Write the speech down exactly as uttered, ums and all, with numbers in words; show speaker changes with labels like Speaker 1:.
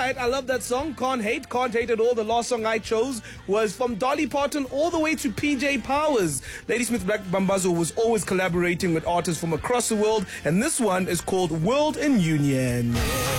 Speaker 1: right, I love that song. Can't Hate, Can't Hate at All. The last song I chose was from Dolly Parton all the way to P J Powers. Ladysmith Black Mambazo was always collaborating with artists from across the world, and this one is called World in Union.